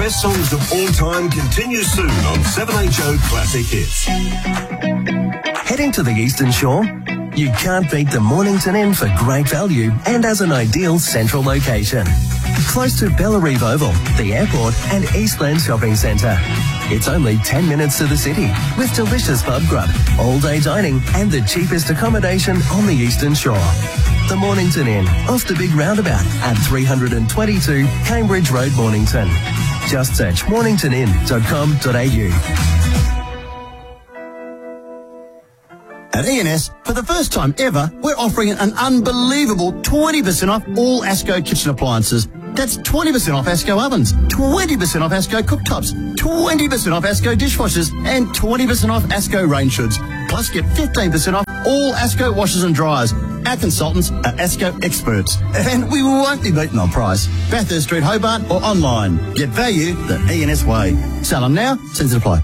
best songs of all time continues soon on 7HO Classic Hits. Heading to the Eastern Shore? You can't beat the Mornington Inn for great value and as an ideal central location. Close to Bellarive Oval, the airport and Eastland Shopping Centre. It's only 10 minutes to the city with delicious pub grub, all-day dining and the cheapest accommodation on the Eastern Shore. The Mornington Inn, off the big roundabout at 322 Cambridge Road, Mornington. Just search morningtonin.com.au. At E&S, for the first time ever, we're offering an unbelievable 20% off all ASCO kitchen appliances. That's 20% off ASCO ovens, 20% off ASCO cooktops, 20% off ASCO dishwashers, and 20% off ASCO range hoods. Plus, get 15% off all ASCO washers and dryers. Our consultants are ASCO experts, and we won't be beaten on price. Bathurst Street, Hobart, or online. Get value the E&S way. Sell them now, terms apply.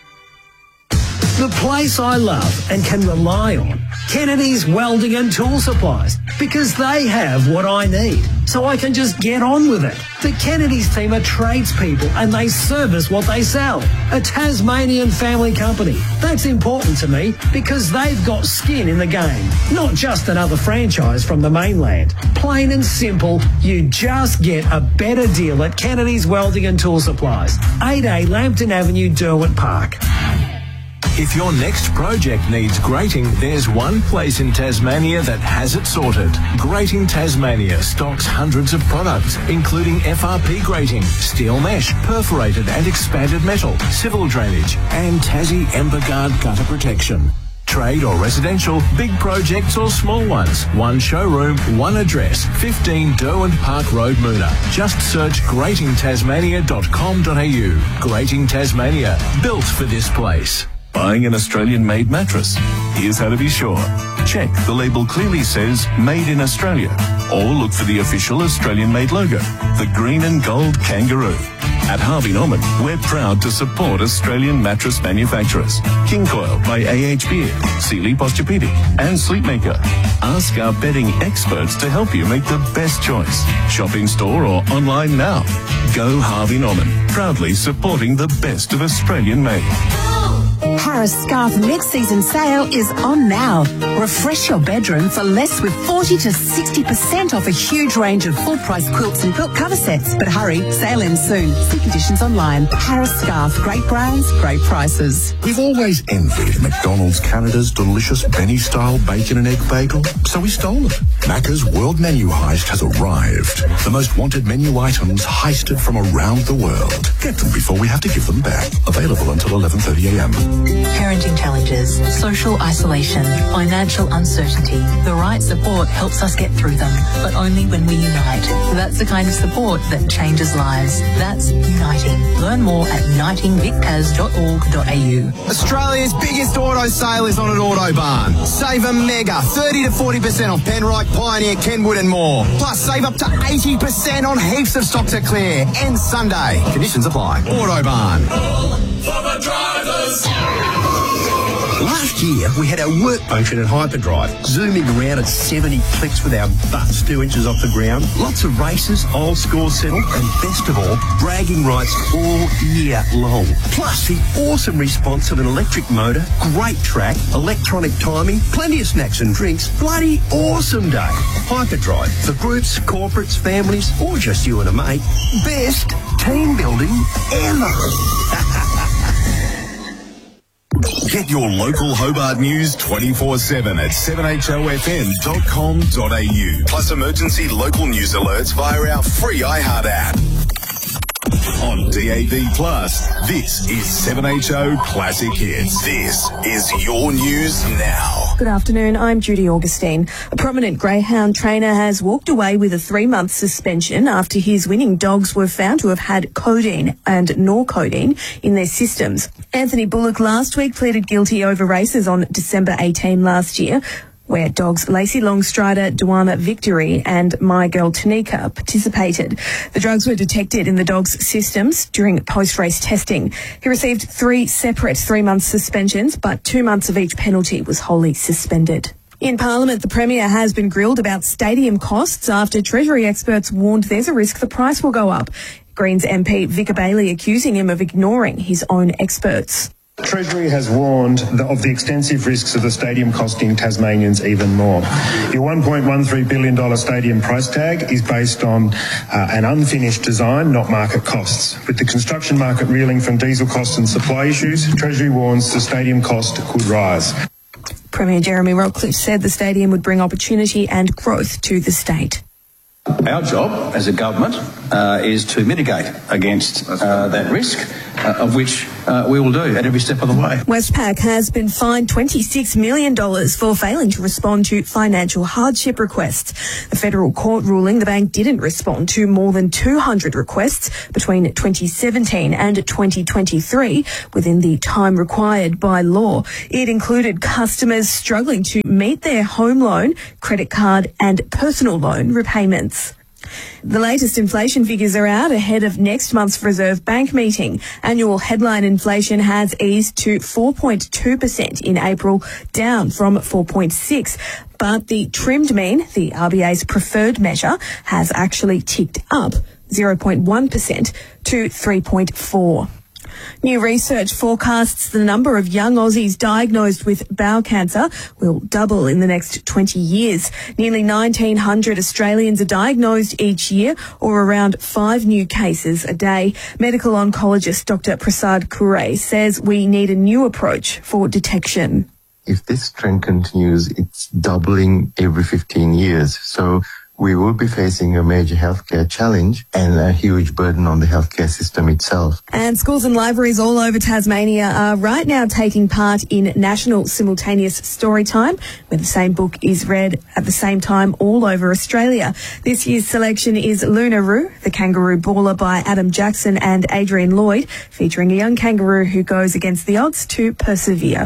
The place I love and can rely on, Kennedy's Welding and Tool Supplies, because they have what I need, so I can just get on with it. The Kennedy's team are tradespeople and they service what they sell. A Tasmanian family company. That's important to me because they've got skin in the game, not just another franchise from the mainland. Plain and simple, you just get a better deal at Kennedy's Welding and Tool Supplies, 8A Lambton Avenue, Derwent Park. If your next project needs grating, there's one place in Tasmania that has it sorted. Grating Tasmania stocks hundreds of products, including FRP grating, steel mesh, perforated and expanded metal, civil drainage, and Tassie Emberguard gutter protection. Trade or residential, big projects or small ones. One showroom, one address, 15 Derwent Park Road, Moona. Just search gratingtasmania.com.au. Grating Tasmania, built for this place. Buying an Australian-made mattress? Here's how to be sure. Check the label clearly says Made in Australia, or look for the official Australian-made logo, the green and gold kangaroo. At Harvey Norman, we're proud to support Australian mattress manufacturers. King Coil by A.H. Beard, Sealy Posturepedic, and Sleepmaker. Ask our bedding experts to help you make the best choice. Shop in store or online now. Go Harvey Norman, proudly supporting the best of Australian-made. Harris Scarf mid-season sale is on now. Refresh your bedroom for less with 40 to 60% off a huge range of full-price quilts and quilt cover sets. But hurry, sale ends soon. See conditions online. Harris Scarf, great brands, great prices. We've always envied McDonald's Canada's delicious Benny-style bacon and egg bagel, so we stole it. Macca's World Menu Heist has arrived. The most wanted menu items heisted from around the world. Get them before we have to give them back. Available until 11:30 a.m. Parenting challenges, social isolation, financial uncertainty. The right support helps us get through them, but only when we unite. That's the kind of support that changes lives. That's Uniting. Learn more at unitingvictas.org.au. Australia's biggest auto sale is on at Autobarn. Save a mega 30 to 40% off Penrite, Pioneer, Kenwood and more. Plus save up to 80% on heaps of stock to clear. End Sunday. Conditions apply. Autobarn. For the drivers. Last year, we had our work function at Hyperdrive, zooming around at 70 clicks with our butts 2 inches off the ground. Lots of races, old scores settled, and best of all, bragging rights all year long. Plus, the awesome response of an electric motor, great track, electronic timing, plenty of snacks and drinks. Bloody awesome day. Hyperdrive, for groups, corporates, families, or just you and a mate. Best team building ever. Get your local Hobart news 24/7 at 7HOFM.com.au. Plus emergency local news alerts via our free iHeart app. On DAB+, this is 7HO Classic Hits. This is your news now. Good afternoon, I'm Judy Augustine. A prominent greyhound trainer has walked away with a 3-month suspension after his winning dogs were found to have had codeine and norcodeine in their systems. Anthony Bullock last week pleaded guilty over races on December 18 last year, where dogs Lacey Longstrider, Duana Victory and My Girl Tanika participated. The drugs were detected in the dog's systems during post-race testing. He received 3 separate 3-month suspensions, but 2 months of each penalty was wholly suspended. In Parliament, the Premier has been grilled about stadium costs after Treasury experts warned there's a risk the price will go up. Greens MP Vicar Bailey accusing him of ignoring his own experts. Treasury has warned of the extensive risks of the stadium costing Tasmanians even more. Your $1.13 billion stadium price tag is based on an unfinished design, not market costs. With the construction market reeling from diesel costs and supply issues, Treasury warns the stadium cost could rise. Premier Jeremy Rockliff said the stadium would bring opportunity and growth to the state. Our job as a government is to mitigate against that risk, of which we will do at every step of the way. Westpac has been fined $26 million for failing to respond to financial hardship requests. The federal court ruling the bank didn't respond to more than 200 requests between 2017 and 2023 within the time required by law. It included customers struggling to meet their home loan, credit card and personal loan repayments. The latest inflation figures are out ahead of next month's Reserve Bank meeting. Annual headline inflation has eased to 4.2% in April, down from 4.6%. But the trimmed mean, the RBA's preferred measure, has actually ticked up 0.1% to 3.4%. New research forecasts the number of young Aussies diagnosed with bowel cancer will double in the next 20 years. Nearly 1,900 Australians are diagnosed each year, or around 5 new cases a day. Medical oncologist Dr. Prasad Kure says we need a new approach for detection. If this trend continues, it's doubling every 15 years. So we will be facing a major healthcare challenge and a huge burden on the healthcare system itself. And schools and libraries all over Tasmania are right now taking part in National Simultaneous Storytime, where the same book is read at the same time all over Australia. This year's selection is Lunaroo, The Kangaroo Baller by Adam Jackson and Adrian Lloyd, featuring a young kangaroo who goes against the odds to persevere.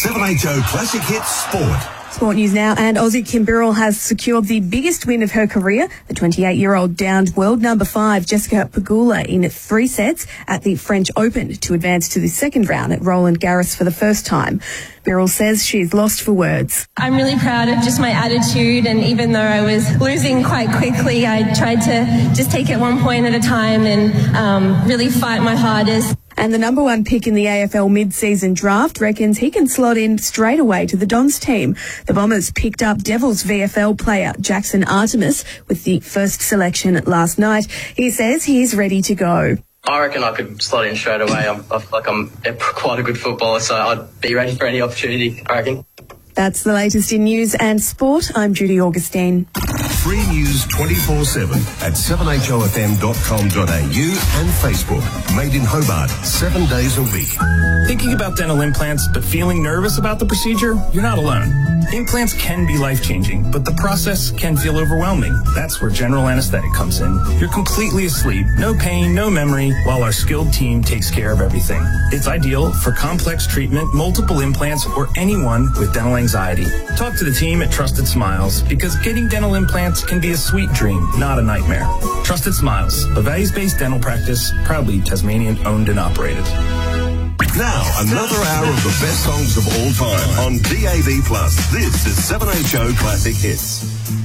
7HO Classic Hits Sport. Sport news now, and Aussie Kim Birrell has secured the biggest win of her career. The 28-year-old downed world number 5 Jessica Pegula in 3 sets at the French Open to advance to the second round at Roland Garros for the first time. Birrell says she's lost for words. I'm really proud of just my attitude, and even though I was losing quite quickly, I tried to just take it one point at a time and really fight my hardest. And the number 1 pick in the AFL mid-season draft reckons he can slot in straight away to the Dons team. The Bombers picked up Devils VFL player Jackson Artemis with the first selection last night. He says he's ready to go. I reckon I could slot in straight away. I feel like I'm quite a good footballer, so I'd be ready for any opportunity, I reckon. That's the latest in news and sport. I'm Judy Augustine. Free news 24/7 at 7hofm.com.au and Facebook. Made in Hobart, 7 days a week. Thinking about dental implants but feeling nervous about the procedure? You're not alone. Implants can be life-changing, but the process can feel overwhelming. That's where general anesthetic comes in. You're completely asleep, no pain, no memory, while our skilled team takes care of everything. It's ideal for complex treatment, multiple implants, or anyone with dental anxiety. Talk to the team at Trusted Smiles, because getting dental implants can be a sweet dream, not a nightmare. Trusted Smiles, a values-based dental practice, proudly Tasmanian owned and operated. Now, another hour of the best songs of all time on DAB+. This is 7HO Classic Hits.